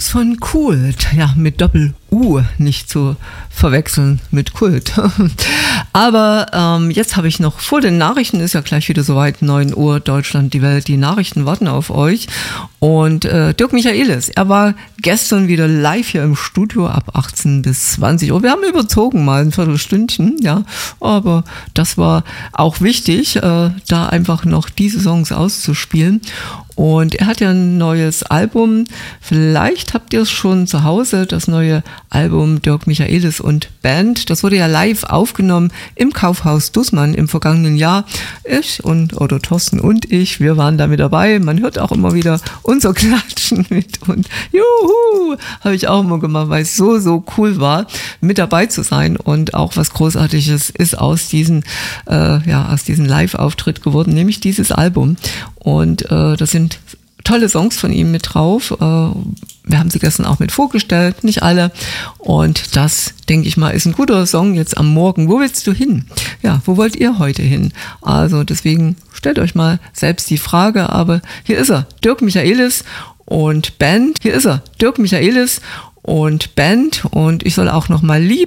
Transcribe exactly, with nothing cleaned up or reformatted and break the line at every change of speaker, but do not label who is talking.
von Kult, ja, mit Doppel-U, nicht zu verwechseln mit Kult. Aber ähm, jetzt habe ich noch vor den Nachrichten, ist ja gleich wieder soweit, neun Uhr, Deutschland, die Welt, die Nachrichten warten auf euch. Und äh, Dirk Michaelis, er war gestern wieder live hier im Studio ab achtzehn bis zwanzig Uhr. Wir haben überzogen mal ein Viertelstündchen, ja, aber das war auch wichtig, äh, da einfach noch diese Songs auszuspielen. Und er hat ja ein neues Album, vielleicht habt ihr es schon zu Hause, das neue Album Dirk Michaelis und Band. Das wurde ja live aufgenommen im Kaufhaus Dussmann im vergangenen Jahr. Ich und, oder Thorsten und ich, wir waren da mit dabei. Man hört auch immer wieder unser Klatschen mit und juhu, habe ich auch immer gemacht, weil es so, so cool war, mit dabei zu sein. Und auch was Großartiges ist aus diesem, äh, ja, aus diesem Live-Auftritt geworden, nämlich dieses Album. Und äh, das sind tolle Songs von ihm mit drauf. Äh, wir haben sie gestern auch mit vorgestellt, nicht alle. Und das, denke ich mal, ist ein guter Song jetzt am Morgen. Wo willst du hin? Ja, wo wollt ihr heute hin? Also deswegen stellt euch mal selbst die Frage. Aber hier ist er, Dirk Michaelis und Band. Hier ist er, Dirk Michaelis und Band. Und ich soll auch noch mal lieb